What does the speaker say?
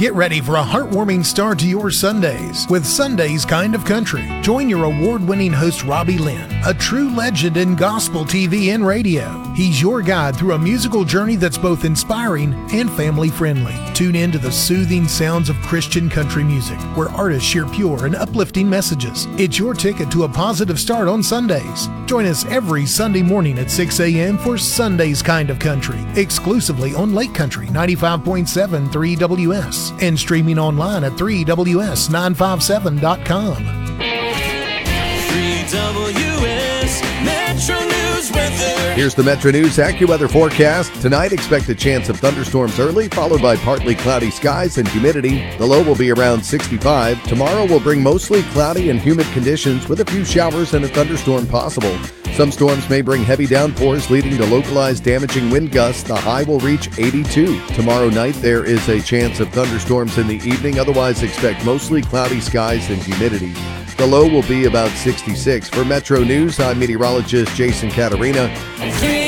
Get ready for a heartwarming start to your Sundays with Sunday's Kind of Country. Join your award-winning host Robbie Lynn, a true legend in gospel TV and radio. He's your guide through a musical journey that's both inspiring and family-friendly. Tune in to the soothing sounds of Christian country music, where artists share pure and uplifting messages. It's your ticket to a positive start on Sundays. Join us every Sunday morning at 6 a.m. for Sunday's Kind of Country, exclusively on Lake Country 95.7 3WS and streaming online at 3WS957.com. 3WS Metro News weather. Here's the Metro News AccuWeather forecast. Tonight, expect a chance of thunderstorms early, followed by partly cloudy skies and humidity. The low will be around 65. Tomorrow will bring mostly cloudy and humid conditions with a few showers and a thunderstorm possible. Some storms may bring heavy downpours, leading to localized damaging wind gusts. The high will reach 82. Tomorrow night, there is a chance of thunderstorms in the evening. Otherwise, expect mostly cloudy skies and humidity. The low will be about 66. For Metro News, I'm meteorologist Jason Catarina.